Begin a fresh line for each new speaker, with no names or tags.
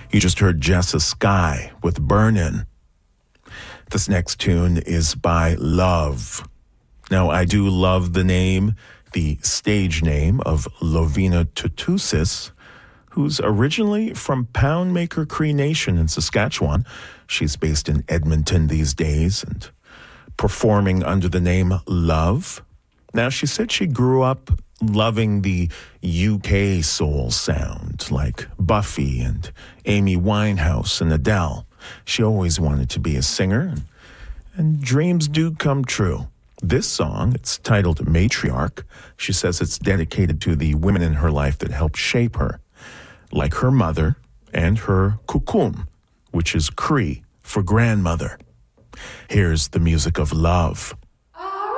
You just heard Jessa Sky with Burnin'. This next tune is by Love. Now, I do love the name, the stage name of Lovina Tutusis, who's originally from Poundmaker Cree Nation in Saskatchewan. She's based in Edmonton these days and performing under the name Love. Now, she said she grew up loving the UK soul sound, like Buffy and Amy Winehouse and Adele. She always wanted to be a singer, and dreams do come true. This song, it's titled Matriarch. She says it's dedicated to the women in her life that helped shape her, like her mother and her kukum, which is Cree for grandmother. Here's the music of Love.